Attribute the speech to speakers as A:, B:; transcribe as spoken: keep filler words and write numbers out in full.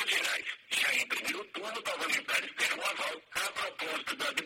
A: Gerais já imprimiu o turno parlamentares deram um aval à proposta da